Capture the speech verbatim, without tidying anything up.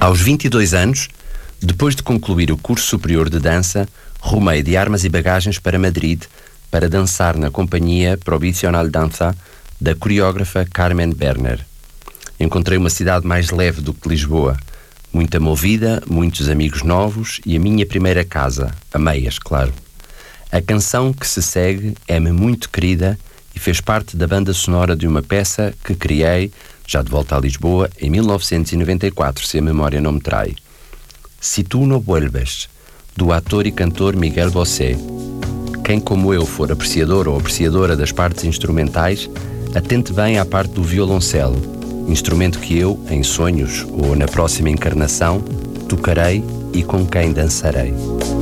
Aos vinte e dois anos, depois de concluir o curso superior de dança, rumei de armas e bagagens para Madrid para dançar na companhia Provisional Danza da coreógrafa Carmen Berner. Encontrei uma cidade mais leve do que Lisboa, muita movida, muitos amigos novos e a minha primeira casa, a meias, claro. A canção que se segue é-me muito querida e fez parte da banda sonora de uma peça que criei, já de volta a Lisboa, em mil novecentos e noventa e quatro, se a memória não me trai. Si tu no vuelves, do ator e cantor Miguel Bosé. Quem como eu for apreciador ou apreciadora das partes instrumentais, atente bem à parte do violoncelo, instrumento que eu, em sonhos ou na próxima encarnação, tocarei e com quem dançarei.